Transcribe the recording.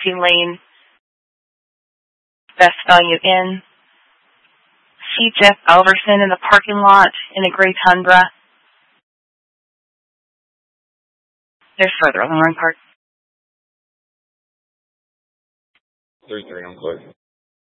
Lane, Best Value Inn. See Jeff Alverson in the parking lot in a gray Tundra. There's further on the wrong part. 3-3 on clear.